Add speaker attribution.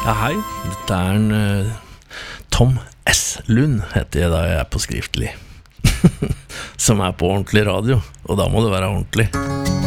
Speaker 1: Ja, hei, dette en Tom S. Lund heter jeg da jeg på skriftlig som på ordentlig radio, og da må det være ordentlig.